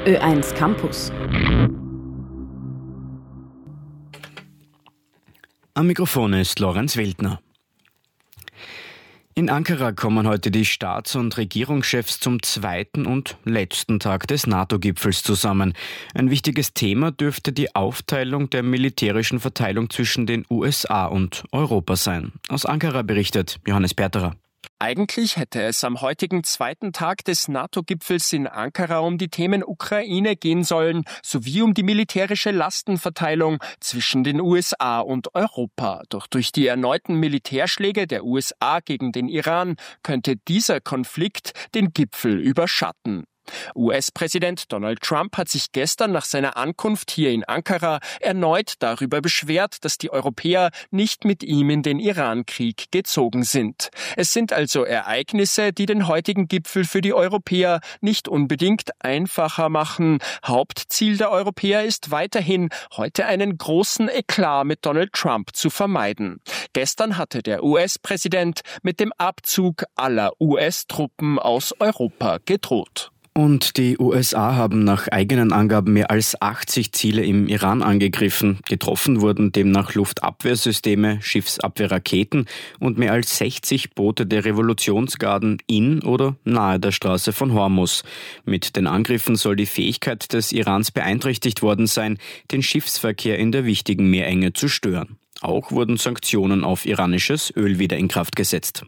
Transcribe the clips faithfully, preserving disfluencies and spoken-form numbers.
Ö eins Campus. Am Mikrofon ist Lorenz Wildner. In Ankara kommen heute die Staats- und Regierungschefs zum zweiten und letzten Tag des NATO-Gipfels zusammen. Ein wichtiges Thema dürfte die Aufteilung der militärischen Verteilung zwischen den U S A und Europa sein. Aus Ankara berichtet Johannes Berterer. Eigentlich hätte es am heutigen zweiten Tag des NATO-Gipfels in Ankara um die Themen Ukraine gehen sollen, sowie um die militärische Lastenverteilung zwischen den U S A und Europa. Doch durch die erneuten Militärschläge der U S A gegen den Iran könnte dieser Konflikt den Gipfel überschatten. U S-Präsident Donald Trump hat sich gestern nach seiner Ankunft hier in Ankara erneut darüber beschwert, dass die Europäer nicht mit ihm in den Iran-Krieg gezogen sind. Es sind also Ereignisse, die den heutigen Gipfel für die Europäer nicht unbedingt einfacher machen. Hauptziel der Europäer ist weiterhin, heute einen großen Eklat mit Donald Trump zu vermeiden. Gestern hatte der U S-Präsident mit dem Abzug aller U S-Truppen aus Europa gedroht. Und die U S A haben nach eigenen Angaben mehr als achtzig Ziele im Iran angegriffen. Getroffen wurden demnach Luftabwehrsysteme, Schiffsabwehrraketen und mehr als sechzig Boote der Revolutionsgarden in oder nahe der Straße von Hormuz. Mit den Angriffen soll die Fähigkeit des Irans beeinträchtigt worden sein, den Schiffsverkehr in der wichtigen Meerenge zu stören. Auch wurden Sanktionen auf iranisches Öl wieder in Kraft gesetzt.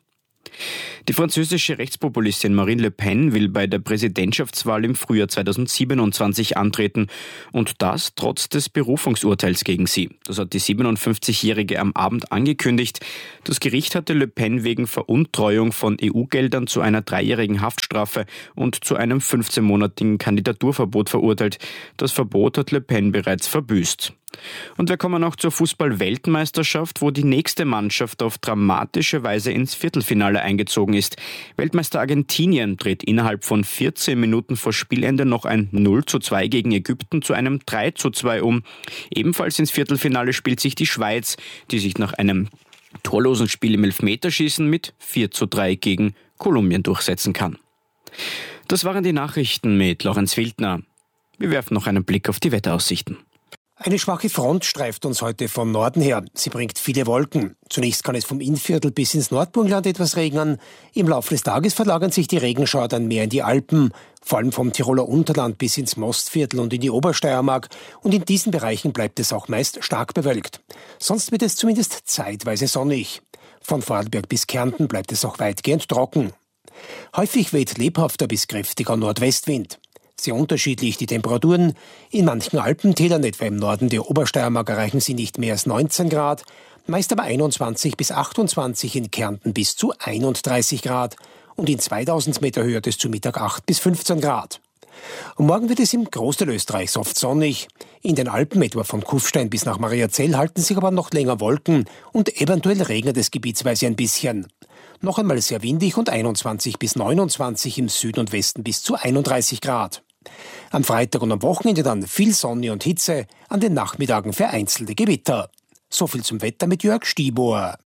Die französische Rechtspopulistin Marine Le Pen will bei der Präsidentschaftswahl im Frühjahr zweitausendsiebenundzwanzig antreten und das trotz des Berufungsurteils gegen sie. Das hat die siebenundfünfzigjährige am Abend angekündigt. Das Gericht hatte Le Pen wegen Veruntreuung von E U-Geldern zu einer dreijährigen Haftstrafe und zu einem fünfzehnmonatigen Kandidaturverbot verurteilt. Das Verbot hat Le Pen bereits verbüßt. Und wir kommen auch zur Fußball-Weltmeisterschaft, wo die nächste Mannschaft auf dramatische Weise ins Viertelfinale eingezogen ist. Weltmeister Argentinien dreht innerhalb von vierzehn Minuten vor Spielende noch ein null zu zwei gegen Ägypten zu einem drei zu zwei um. Ebenfalls ins Viertelfinale spielt sich die Schweiz, die sich nach einem torlosen Spiel im Elfmeterschießen mit vier zu drei gegen Kolumbien durchsetzen kann. Das waren die Nachrichten mit Lorenz Wildner. Wir werfen noch einen Blick auf die Wetteraussichten. Eine schwache Front streift uns heute von Norden her. Sie bringt viele Wolken. Zunächst kann es vom Innviertel bis ins Nordburgenland etwas regnen. Im Laufe des Tages verlagern sich die Regenschauer dann mehr in die Alpen, vor allem vom Tiroler Unterland bis ins Mostviertel und in die Obersteiermark. Und in diesen Bereichen bleibt es auch meist stark bewölkt. Sonst wird es zumindest zeitweise sonnig. Von Vorarlberg bis Kärnten bleibt es auch weitgehend trocken. Häufig weht lebhafter bis kräftiger Nordwestwind. Sehr unterschiedlich die Temperaturen. In manchen Alpentälern, etwa im Norden der Obersteiermark, erreichen sie nicht mehr als neunzehn Grad, meist aber einundzwanzig bis achtundzwanzig, in Kärnten bis zu einunddreißig Grad und in zweitausend Meter Höhe hat es zu Mittag acht bis fünfzehn Grad. Und morgen wird es im Großteil Österreichs oft sonnig. In den Alpen, etwa von Kufstein bis nach Mariazell, halten sich aber noch länger Wolken und eventuell regnet es gebietsweise ein bisschen. Noch einmal sehr windig und einundzwanzig bis neunundzwanzig, im Süden und Westen bis zu einunddreißig Grad. Am Freitag und am Wochenende dann viel Sonne und Hitze, an den Nachmittagen vereinzelte Gewitter. So viel zum Wetter mit Jörg Stiebohr.